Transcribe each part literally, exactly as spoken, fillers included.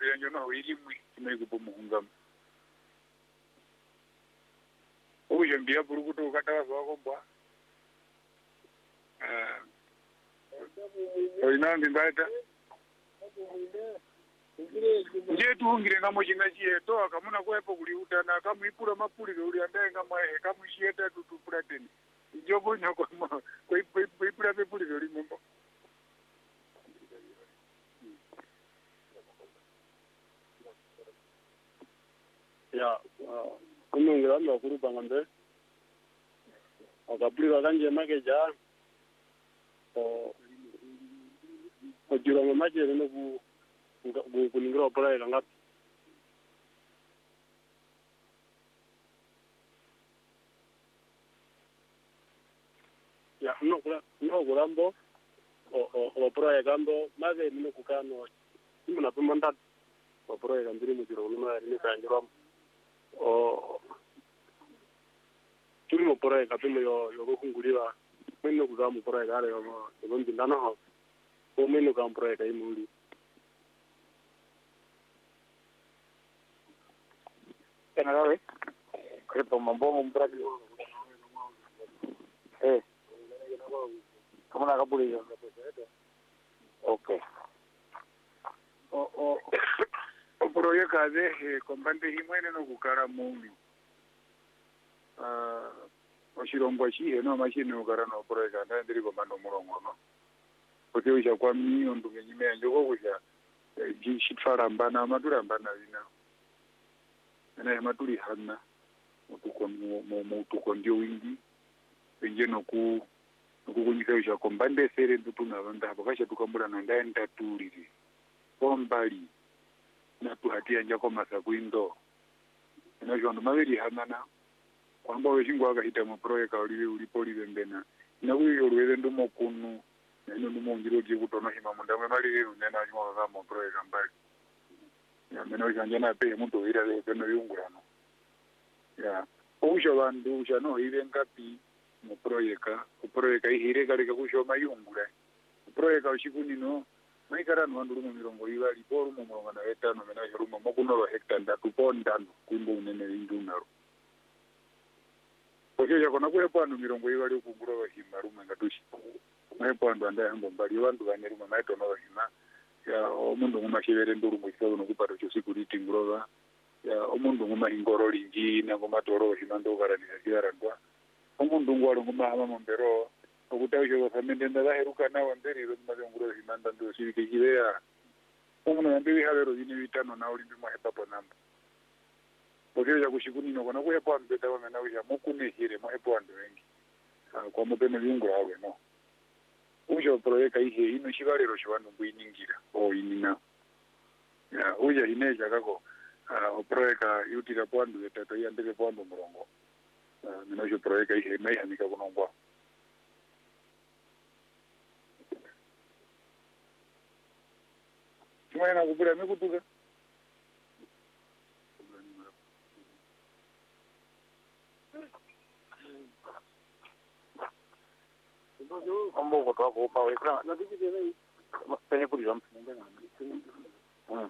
bilanjo no ilimwi kimego bomuhungam ujo mbia burukuto katawa wako mbwa ah oina ndimbaita nje tuhungire ngamo chinachie to akamuna kwepo kuliutana kamuipura mapuliro uli andaye ngamwe kamushieta tutupura teni ijobo nyoko kwa ipura pepuliro limombo ya kunungira ndo kurupa ngambe akapulira kanje makeja o ojira ngamaje no ku kuningira opora ila ngapi ya no kula no kulambo o o opora gambo maze mino kukano imuna pemanda opora gambiri mujiro luma ni kanjiro o turi opora kapimo yo yo kungulira mino kugamu opora gare yo yo ndana ho o mino kampora kai muri Kenapa? Kereta mampu memperhati. Eh, kamu nak kabur ya? Okay. Oh oh. Proyek kaze kompante himene no kukara mumi. Ah, oshirombo shi eno machine no kara no proyek anda ndiri komando murongo no. Porque uja kwa mi ondunge nyime njoko kuja jishitfara mbana madura mbana vina. Ena matuli hana mutuko mu mutuko ndio wingi penje no ku kukunyika uja kombande sere ndutuna banda bakasha tukambura na ndaenda tuliri bombali na tuhatia njako masa kuindo ena jondo mabeli hanana kwamba weshingwa akahita mu project uliwe ulipoli bembena na kuyo lweze ndumo kunu neno ndumo ngiro je kutono hima mundamwe mali lero nena jwa za mu project mbali ya meno janjana pe muntu ira le beno yungurano ya usho bandu usha no ibe ngapi mu project ku project ihire kale kusho mayungura project ushikuni no maikara no andu mu mirongo ibali boru mu murongo na etano mena rumo mokuno lo hectare ndatu pondano kumbo unene indunaro oje yakona kwe pano mirongo ibali ukunguro bahima rumo ngatushi mwe pando anda hambo mbali wandu baneruma maito no bahima ya omundu ngumashibere nduru mwiso no kuparo cyo security ngoroba ya omundu ngumahingoro lingi na ngomatoro himando garanisa kirandwa omundu ngwalo ngumahama mombero okutayo famende ndala heruka na wanderi ro mazenguro himanda ndo sibike kibeya omundu ngambi habero yini bitano na olimbi mwa hepapo namba okyo ya kushikuni no kona kuya kwa mbeta wa na uya mukune hire mwa hepo andu wengi kwa mupene bingu hawe no ujo project ihe ino shibalero shwanu buiningira o inina ya uja hineja kako o project yutira pwandu etato yandeke pwandu murongo mina jo project ihe mai hanika kunongwa Tumana kubura mekutuka Ombo kutoa kupa wekra na dijide nei penye kuri jam mbena mm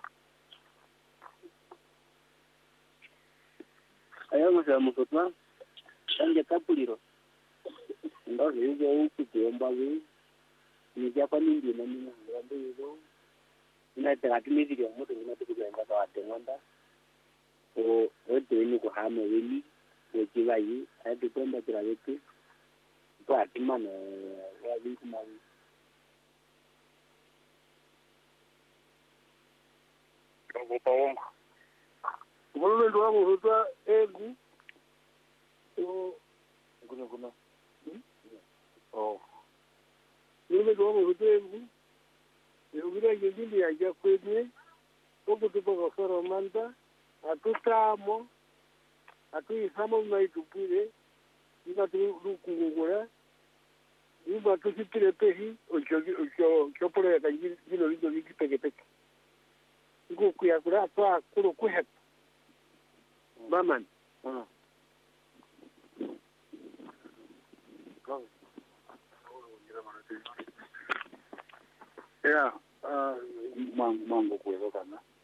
aya musa mutotwa tange kapuliro ndo hiyo ukujomba we ni japa ningi na mina ngombe hizo ina takatini video moto ina tukujomba kwa tenganda o ote ni kuhama weni wekiwayi hadi kwenda kila wetu kwa timana ya vitu mali kwa paongo Mbona ndo hapo hutoa egu o kuna kuna oh Nime ndo hapo hutoa egu Yubira ngindi ya jakwe Oku tupo kwa soro manda Atutamo Atu isamo maitupire Ika tu kungugura Iba tu sipire pehi Ocho ocho Ocho pole ya kanjino Jino lido liki peke peke Iko kuyakura Toa kuro kuhepa Baman mm ya ah mango kuweza kana